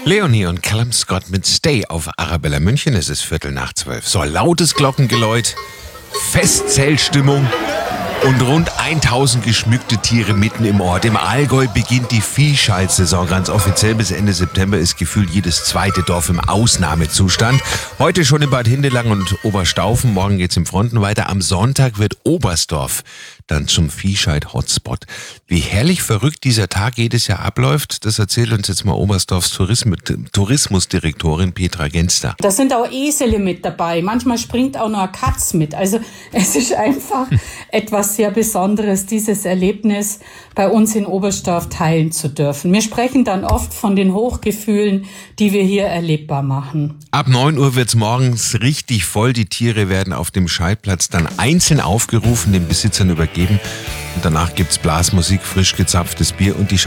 Leonie und Callum Scott mit Stay auf Arabella München. Es ist 11:45. So, lautes Glockengeläut, Festzellstimmung und rund 1000 geschmückte Tiere mitten im Ort. Im Allgäu beginnt die Viehscheißsaison ganz offiziell. Bis Ende September ist gefühlt jedes zweite Dorf im Ausnahmezustand. Heute schon in Bad Hindelang und Oberstaufen. Morgen geht's im Fronten weiter. Am Sonntag wird Oberstdorf dann zum Viehscheid-Hotspot. Wie herrlich verrückt dieser Tag jedes Jahr abläuft, das erzählt uns jetzt mal Oberstdorfs Tourismusdirektorin Petra Genster. Da sind auch Esel mit dabei. Manchmal springt auch noch eine Katz mit. Also es ist einfach etwas sehr Besonderes, dieses Erlebnis bei uns in Oberstdorf teilen zu dürfen. Wir sprechen dann oft von den Hochgefühlen, die wir hier erlebbar machen. Ab 9 Uhr wird's morgens richtig voll. Die Tiere werden auf dem Scheidplatz dann einzeln aufgerufen, den Besitzern übergeben. Und danach gibt's Blasmusik, frisch gezapftes Bier und die